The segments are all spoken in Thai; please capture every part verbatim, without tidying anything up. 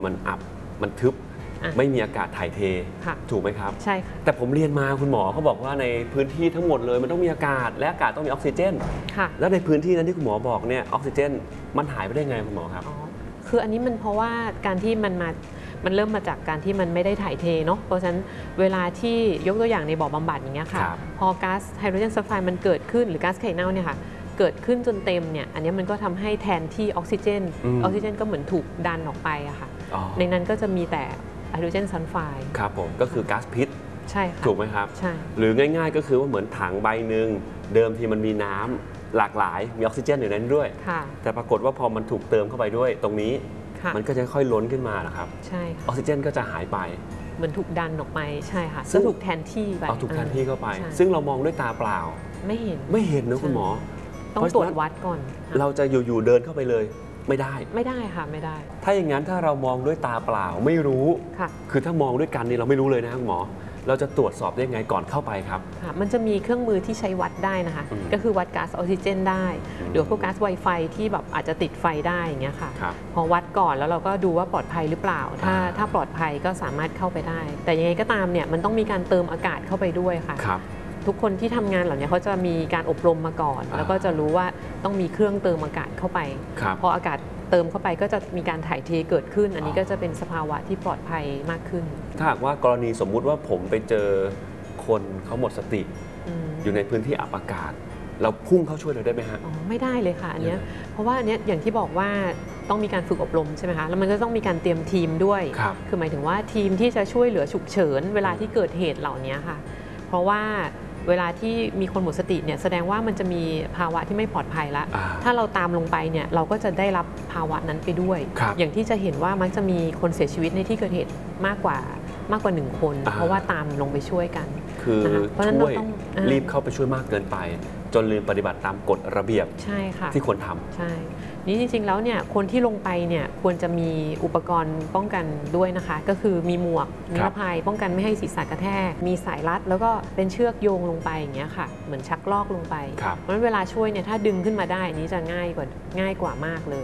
มันอับมันทึบไม่มีอากาศถ่ายเทถูกไหมครับใช่ค่ะแต่ผมเรียนมาคุณหมอเขาบอกว่าในพื้นที่ทั้งหมดเลยมันต้องมีอากาศและอากาศต้องมีออกซิเจนค่ะแล้วในพื้นที่นั้นที่คุณหมอบอกเนี่ยออกซิเจนมันหายไปได้ไงคุณหมอครับอ๋อคืออันนี้มันเพราะว่าการที่มันมามันเริ่มมาจากการที่มันไม่ได้ถ่ายเทเนาะเพราะฉะนั้นเวลาที่ยกตัวอย่างในบ่อบำบัดอย่างเงี้ยค่ะพอก๊าซไฮโดรเจนซัลไฟด์มันเกิดขึ้นหรือก๊าซไข่เน่าเนี่ยค่ะเกิดขึ้นจนเต็มเนี่ยอันนี้มันก็ทำให้แทนที่ออกซิเจนออกซิเจนก็เหมือนถูกดันออกไปอะค่ะในนั้นก็จะมีแต่ไฮโดรเจนซัลไฟด์ครับผมก็คือก๊าซพิษใช่ค่ะถูกไหมครับใช่หรือง่ายๆก็คือว่าเหมือนถังใบหนึ่งเดิมทีมันมีน้ำหลากหลายมีออกซิเจนอยู่นั้นด้วยแต่ปรากฏว่าพอมันถูกเติมเข้าไปด้วยตรงนี้มันก็จะค่อยล้นขึ้นมานะครับใช่ออกซิเจนก็จะหายไปเหมือนถูกดันออกไปใช่ค่ะก็ถูกแทนที่ไปเอาถูกแทนที่เข้าไปซึ่งเรามองด้วยตาเปล่าไม่เห็นไม่เห็นนะคุณหมอต้องตรวจวัดก่อนเราจะอยู่ๆเดินเข้าไปเลยไม่ได้ไม่ได้ค่ะไม่ได้ถ้าอย่างนั้นถ้าเรามองด้วยตาเปล่าไม่รู้ค่ะคือถ้ามองด้วยกันนี่เราไม่รู้เลยนะคุณหมอเราจะตรวจสอบได้ไงก่อนเข้าไปครับค่ะมันจะมีเครื่องมือที่ใช้วัดได้นะคะก็คือวัดก๊าซออกซิเจนได้หรือพวกก๊าซไวไฟที่แบบอาจจะติดไฟได้อย่างเงี้ยค่ะพอวัดก่อนแล้วเราก็ดูว่าปลอดภัยหรือเปล่าถ้าถ้าปลอดภัยก็สามารถเข้าไปได้แต่ยังไงก็ตามเนี่ยมันต้องมีการเติมอากาศเข้าไปด้วยค่ะทุกคนที่ทำงานเหล่านี้เขาจะมีการอบรมมาก่อนแล้วก็จะรู้ว่าต้องมีเครื่องเติมอากาศเข้าไปพออากาศเติมเข้าไปก็จะมีการถ่ายเทเกิดขึ้นอันนี้ก็จะเป็นสภาวะที่ปลอดภัยมากขึ้นถ้าหากว่ากรณีสมมุติว่าผมไปเจอคนเขาหมดสติอยู่ในพื้นที่อับอากาศเราพุ่งเข้าช่วยเลยได้ไหมฮะอ๋อไม่ได้เลยค่ะอันนี้เพราะว่าอันนี้อย่างที่บอกว่าต้องมีการฝึกอบรมใช่ไหมคะแล้วมันก็ต้องมีการเตรียมทีมด้วยคือหมายถึงว่าทีมที่จะช่วยเหลือฉุกเฉินเวลาที่เกิดเหตุเหล่านี้ค่ะเพราะว่าเวลาที่มีคนหมดสติเนี่ยแสดงว่ามันจะมีภาวะที่ไม่ปลอดภัยแล้วถ้าเราตามลงไปเนี่ยเราก็จะได้รับภาวะนั้นไปด้วยอย่างที่จะเห็นว่ามักจะมีคนเสียชีวิตในที่เกิดเหตุมากกว่ามากกว่าหนึ่งคนเพราะว่าตามลงไปช่วยกันคือช่วยรีบเข้าไปช่วยมากเกินไปจนลืมปฏิบัติตามกฎระเบียบที่ควรทำใช่นี่จริงๆแล้วเนี่ยคนที่ลงไปเนี่ยควรจะมีอุปกรณ์ป้องกันด้วยนะคะก็คือมีหมวกนิรภัยป้องกันไม่ให้ศีรษะกระแทกมีสายรัดแล้วก็เป็นเชือกโยงลงไปอย่างเงี้ยค่ะเหมือนชักลอกลงไปเพราะฉะนั้นเวลาช่วยเนี่ยถ้าดึงขึ้นมาได้นี้จะง่ายกว่าง่ายกว่ามากเลย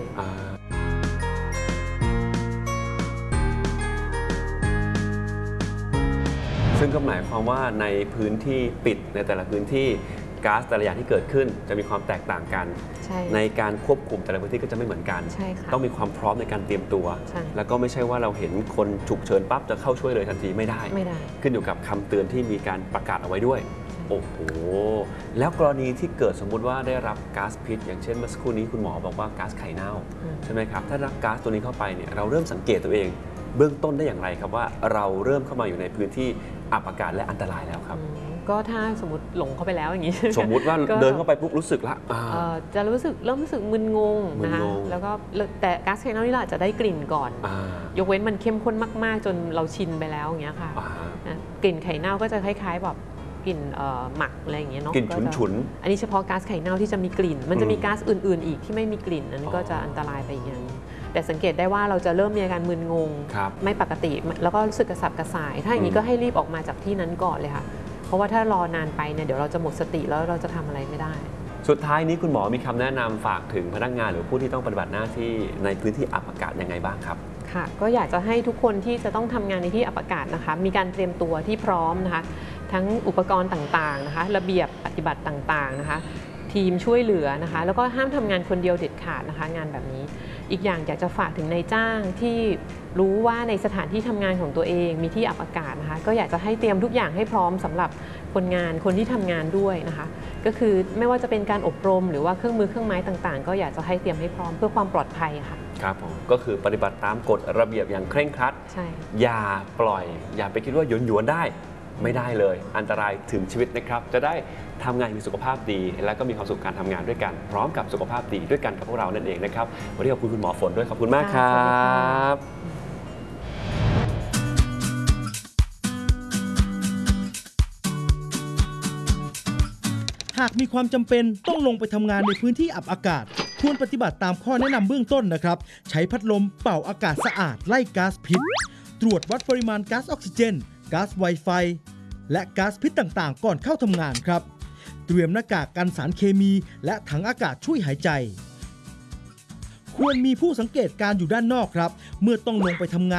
ซึ่งก็หมายความว่าในพื้นที่ปิดในแต่ละพื้นที่ก๊าซแต่ละอย่างที่เกิดขึ้นจะมีความแตกต่างกัน ใ, ในการควบคุมแต่ละพื้นที่ก็จะไม่เหมือนกันต้องมีความพร้อมในการเตรียมตัวแล้วก็ไม่ใช่ว่าเราเห็นคนฉุกเฉินปั๊บจะเข้าช่วยเลยทันทีไม่ได้ไม่ได้ขึ้นอยู่กับคำเตือนที่มีการประกาศเอาไว้ด้วยโอ้โหแล้วกรณีที่เกิดสมมุติว่าได้รับก๊าซพิษอย่างเช่นเมื่อสักครู่นี้คุณหมอบอกว่าก๊าซไข่เน่าใช่ไหมครับถ้ารับก๊าซตัวนี้เข้าไปเนี่ยเราเริ่มสังเกตตัวเองเบื้องต้นได้อย่างไรครับว่าเราเริ่มเข้ามาอยู่ในพื้นที่อับอากาศและอันตรายแล้วครับก็ถ้าสมมติหลงเข้าไปแล้วอย่างนี้สมมุติว่าเดินเข้าไปปุ๊บรู้สึกละจะรู้สึกเริ่มรู้สึกมึนงงนะคะแล้วก็แต่ก๊าซไข่เน่านี่เราจะได้กลิ่นก่อนยกเว้นมันเข้มข้นมากๆจนเราชินไปแล้วอย่างเงี้ยค่ะกลิ่นไข่เน่าก็จะคล้ายๆแบบกลิ่นหมักอะไรอย่างเงี้ยเนาะกลิ่นฉุนๆอันนี้เฉพาะก๊าซไข่เน่าที่จะมีกลิ่นมันจะมีก๊าซอื่นๆอีกที่ไม่มีกลิ่นนั้นก็จะอันตรายไปอย่างแต่สังเกตได้ว่าเราจะเริ่มมีอาการมึนงงไม่ปกติแล้วก็รู้สึกกระสับกระส่ายถ้าอย่างนี้ก็ให้รีบออกมาจากที่นั้นก่อนเลยค่ะเพราะว่าถ้ารอนานไปเนี่ยเดี๋ยวเราจะหมดสติแล้วเราจะทำอะไรไม่ได้สุดท้ายนี้คุณหมอมีคำแนะนำฝากถึงพนักงานหรือผู้ที่ต้องปฏิบัติหน้าที่ในพื้นที่อับอากาศยังไงบ้างครับค่ะก็อยากจะให้ทุกคนที่จะต้องทำงานในที่อับอากาศนะคะมีการเตรียมตัวที่พร้อมนะคะทั้งอุปกรณ์ต่างๆนะคะระเบียบปฏิบัติต่างๆนะคะทีมช่วยเหลือนะคะแล้วก็ห้ามทำงานคนเดียวเด็ดขาดนะคะงานแบบนี้อีกอย่างอยากจะฝากถึงนายจ้างที่รู้ว่าในสถานที่ทำงานของตัวเองมีที่อับอากาศนะคะก็อยากจะให้เตรียมทุกอย่างให้พร้อมสำหรับคนงานคนที่ทำงานด้วยนะคะก็คือไม่ว่าจะเป็นการอบรมหรือว่าเครื่องมือเครื่องไม้ต่างๆก็อยากจะให้เตรียมให้พร้อมเพื่อความปลอดภัยค่ะครับผมก็คือปฏิบัติตามกฎระเบียบอย่างเคร่งครัดใช่อย่าปล่อยอย่าไปคิดว่าหยวนหยวนได้ไม่ได้เลยอันตรายถึงชีวิตนะครับจะได้ทำงานมีสุขภาพดีและก็มีความสุขการทำงานด้วยกันพร้อมกับสุขภาพดีด้วยกันกับพวกเรานั่นเองนะครับวันนี้ขอบคุณคุณหมอฝนด้วยขอบคุณมากครับหากมีความจำเป็นต้องลงไปทำงานในพื้นที่อับอากาศควรปฏิบัติตามข้อแนะนำเบื้องต้นนะครับใช้พัดลมเป่าอากาศสะอาดไล่ก๊าซพิษตรวจวัดปริมาณก๊าซออกซิเจนก๊าซไวไฟและก๊าซพิษต่างๆก่อนเข้าทำงานครับเตรียมหน้ากากกันสารเคมีและถังอากาศช่วยหายใจคควรมีผู้สังเกตการณ์อยู่ด้านนอกครับ เมื่อต้องลงไปทำงาน